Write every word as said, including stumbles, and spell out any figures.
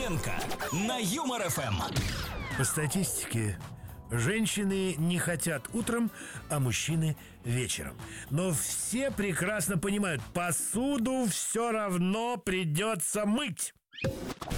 Сидоренко на Юмор ФМ. По статистике, женщины не хотят утром, а мужчины вечером. Но все прекрасно понимают, посуду все равно придется мыть.